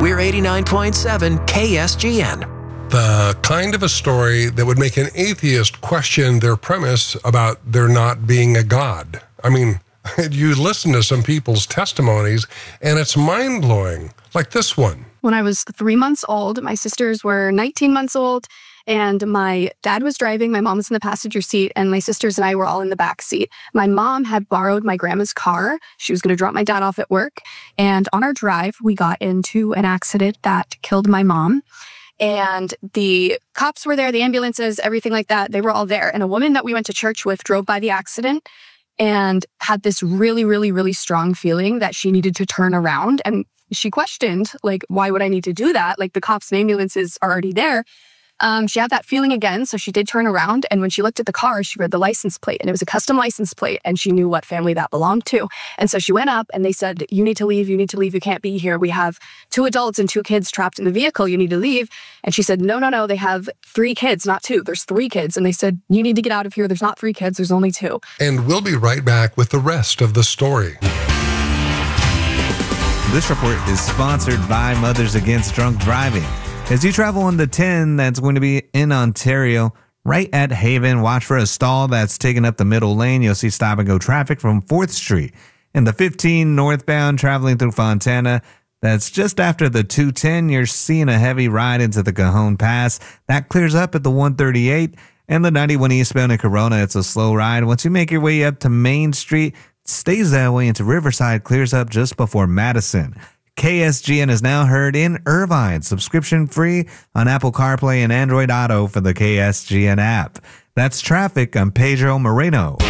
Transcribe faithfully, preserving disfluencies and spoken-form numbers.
We're eighty-nine point seven K S G N. The kind of a story that would make an atheist question their premise about there not being a God. I mean, you listen to some people's testimonies, and it's mind-blowing, like this one. When I was three months old, my sisters were nineteen months old, and my dad was driving, my mom was in the passenger seat, and my sisters and I were all in the back seat. My mom had borrowed my grandma's car. She was going to drop my dad off at work, and on our drive, we got into an accident that killed my mom. And the cops were there, the ambulances, everything like that. They were all there. And a woman that we went to church with drove by the accident and had this really, really, really strong feeling that she needed to turn around. And she questioned, like, why would I need to do that? Like, the cops and ambulances are already there. Um, she had that feeling again, so she did turn around. And when she looked at the car, she read the license plate, and it was a custom license plate, and she knew what family that belonged to. And so she went up, and they said, you need to leave, you need to leave, you can't be here. We have two adults and two kids trapped in the vehicle, you need to leave. And she said, no, no, no, they have three kids, not two. There's three kids. And they said, you need to get out of here. There's not three kids, there's only two. And we'll be right back with the rest of the story. This report is sponsored by Mothers Against Drunk Driving. As you travel on the ten that's going to be in Ontario, right at Haven, watch for a stall that's taking up the middle lane. You'll see stop-and-go traffic from fourth Street. In the fifteen northbound traveling through Fontana, that's just after the two ten, you're seeing a heavy ride into the Cajon Pass. That clears up at the one thirty-eight. And the ninety-one eastbound in Corona, it's a slow ride. Once you make your way up to Main Street, it stays that way into Riverside, clears up just before Madison. K S G N is now heard in Irvine, subscription free on Apple CarPlay and Android Auto for the K S G N app. That's traffic. I'm Pedro Moreno.